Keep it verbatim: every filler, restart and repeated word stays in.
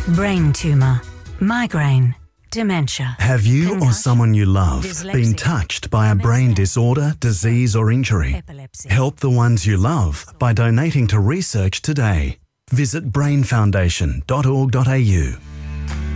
brain tumour, migraine, dementia. Have you or concussion, someone you love dyslexia, been touched by a brain disorder, disease or injury? epilepsy. Help the ones you love by donating to research today. Visit brain foundation dot org dot a u.